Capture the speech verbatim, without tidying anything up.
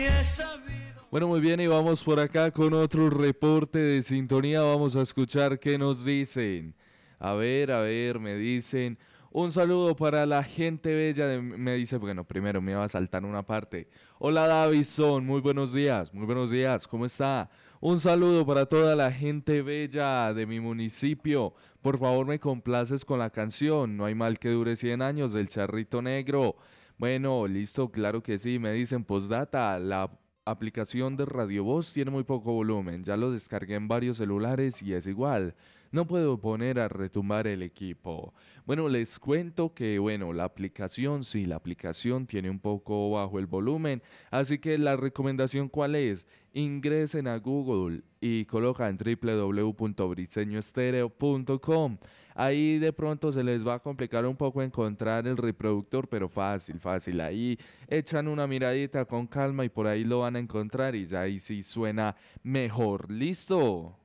Bueno, muy bien, y vamos por acá con otro reporte de sintonía. Vamos a escuchar qué nos dicen. A ver, a ver, me dicen. Un saludo para la gente bella. De, me dice, bueno, primero me va a saltar una parte. Hola Davison, muy buenos días, muy buenos días, ¿cómo está? Un saludo para toda la gente bella de mi municipio. Por favor, me complaces con la canción No hay mal que dure cien años del Charrito Negro. Bueno, listo, claro que sí. Me dicen postdata, la aplicación de Radio Voz tiene muy poco volumen. Ya lo descargué en varios celulares y es igual. No puedo poner a retumbar el equipo. Bueno, les cuento que, bueno, la aplicación, sí, la aplicación tiene un poco bajo el volumen. Así que la recomendación, ¿cuál es? Ingresen a Google y colocan doble u doble u doble u punto briseño estéreo punto com. Ahí de pronto se les va a complicar un poco encontrar el reproductor, pero fácil, fácil. Ahí echan una miradita con calma y por ahí lo van a encontrar y ya ahí sí suena mejor. ¿Listo?